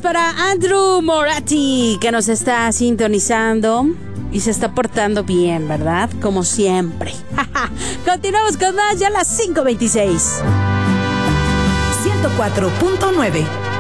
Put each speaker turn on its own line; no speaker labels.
para Andrew Moratti, que nos está sintonizando y se está portando bien, ¿verdad? Como siempre. Continuamos con más, ya a las 5:26.
104.9